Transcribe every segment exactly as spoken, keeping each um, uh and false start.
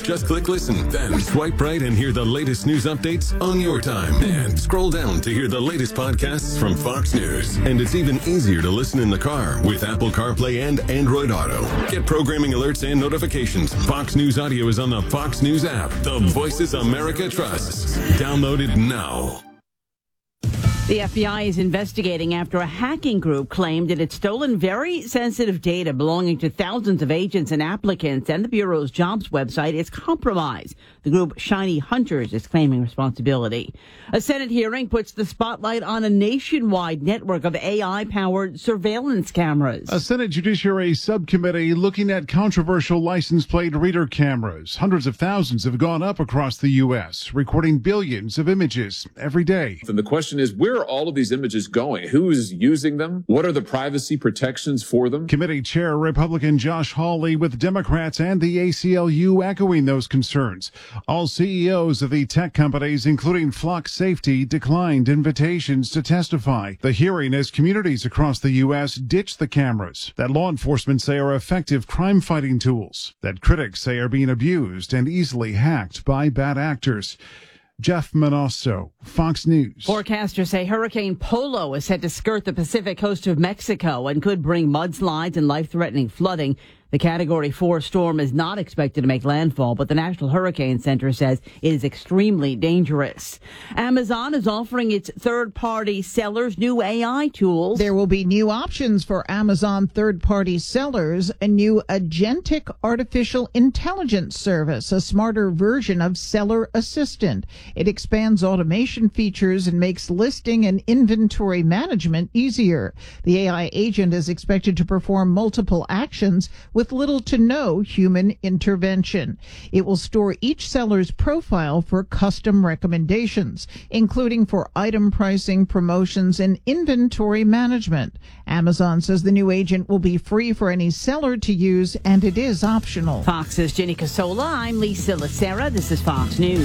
Just click listen, then swipe right and hear the latest news updates on your time. And scroll down to hear the latest podcasts from Fox News. And it's even easier to listen in the car with Apple CarPlay and Android Auto. Get programming alerts and notifications. Fox News Audio is on the Fox News app. The voices America trusts. Download it now. The F B I is investigating after a hacking group claimed it had stolen very sensitive data belonging to thousands of agents and applicants, and the Bureau's jobs website is compromised. The group Shiny Hunters is claiming responsibility. A Senate hearing puts the spotlight on a nationwide network of A I-powered surveillance cameras. A Senate Judiciary subcommittee looking at controversial license plate reader cameras. Hundreds of thousands have gone up across the U S, recording billions of images every day. And the question is, where are all of these images going? Who is using them? What are the privacy protections for them? Committee Chair Republican Josh Hawley with Democrats and the A C L U echoing those concerns. All C E Os of the tech companies, including Flock Safety, declined invitations to testify. The hearing as communities across the U S ditch the cameras that law enforcement say are effective crime-fighting tools that critics say are being abused and easily hacked by bad actors. Jeff Manosso, Fox News. Forecasters say Hurricane Polo is set to skirt the Pacific coast of Mexico and could bring mudslides and life-threatening flooding. The Category four storm is not expected to make landfall, but the National Hurricane Center says it is extremely dangerous. Amazon is offering its third-party sellers new A I tools. There will be new options for Amazon third-party sellers, a new agentic artificial intelligence service, a smarter version of Seller Assistant. It expands automation features and makes listing and inventory management easier. The A I agent is expected to perform multiple actions with little to no human intervention. It will store each seller's profile for custom recommendations, including for item pricing, promotions, and inventory management. Amazon says the new agent will be free for any seller to use, and it is optional. Fox's Jenny Casola. I'm Lisa Lacera. This is Fox News.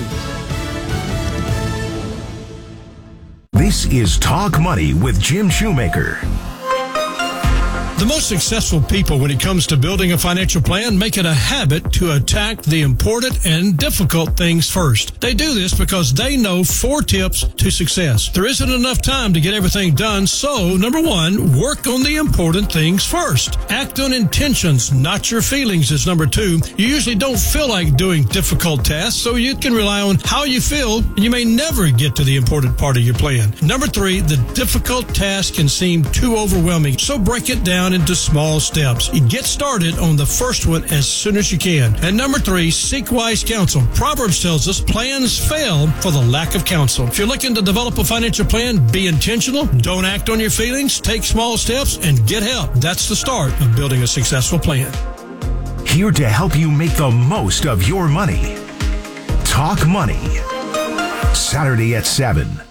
This is Talk Money with Jim Shoemaker. The most successful people when it comes to building a financial plan make it a habit to attack the important and difficult things first. They do this because they know four tips to success. There isn't enough time to get everything done, so number one, work on the important things first. Act on intentions, not your feelings, is number two. You usually don't feel like doing difficult tasks, so you can rely on how you feel, and you may never get to the important part of your plan. Number three, the difficult task can seem too overwhelming, so break it down into small steps. You get started on the first one as soon as you can. And number three, seek wise counsel. Proverbs tells us plans fail for the lack of counsel. If you're looking to develop a financial plan, be intentional, don't act on your feelings, take small steps, and get help. That's the start of building a successful plan. Here to help you make the most of your money. Talk Money. Saturday at seven.